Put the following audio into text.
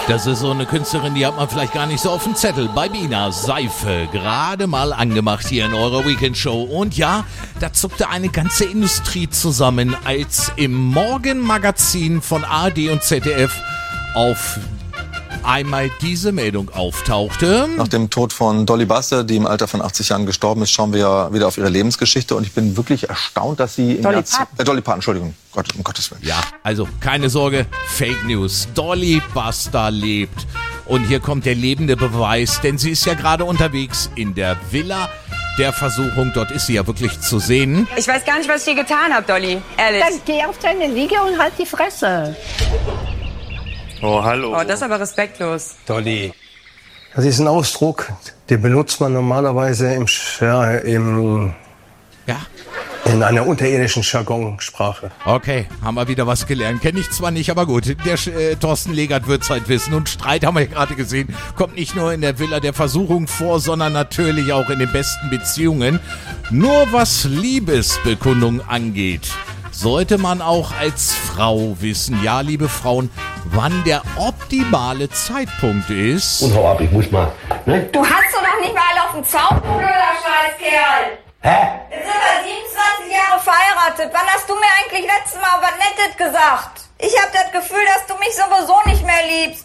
Das ist so eine Künstlerin, die hat man vielleicht gar nicht so auf dem Zettel. Bei Bina, Seife, gerade mal angemacht hier in eurer Weekendshow. Und ja, da zuckte eine ganze Industrie zusammen, als im Morgenmagazin von ARD und ZDF auf einmal diese Meldung auftauchte. Nach dem Tod von Dolly Buster, die im Alter von 80 Jahren gestorben ist, schauen wir ja wieder auf ihre Lebensgeschichte. Und ich bin wirklich erstaunt, dass sie... Dolly Parton, Entschuldigung. Um Gottes Willen. Ja, also keine Sorge, Fake News. Dolly Buster lebt. Und hier kommt der lebende Beweis, denn sie ist ja gerade unterwegs in der Villa der Versuchung. Dort ist sie ja wirklich zu sehen. Ich weiß gar nicht, was ich dir getan habe, Dolly. Ehrlich. Dann geh auf deine Liege und halt die Fresse. Oh, hallo. Oh, das ist aber respektlos. Dolly. Das ist ein Ausdruck, den benutzt man normalerweise in einer unterirdischen Jargonsprache. Okay, haben wir wieder was gelernt. Kenne ich zwar nicht, aber gut. Der Thorsten Legert wird's halt wissen. Und Streit, haben wir ja gerade gesehen, kommt nicht nur in der Villa der Versuchung vor, sondern natürlich auch in den besten Beziehungen. Nur was Liebesbekundung angeht, sollte man auch als Frau wissen, ja, liebe Frauen, wann der optimale Zeitpunkt ist. Und hau ab, ich muss mal. Ne? Du hast doch noch nicht mal alle auf dem Zaun, du blöder Scheißkerl. Hä? Jetzt sind wir 27 Jahre verheiratet. Wann hast du mir eigentlich letztes Mal was Nettes gesagt? Ich hab das Gefühl, dass du mich sowieso nicht mehr liebst.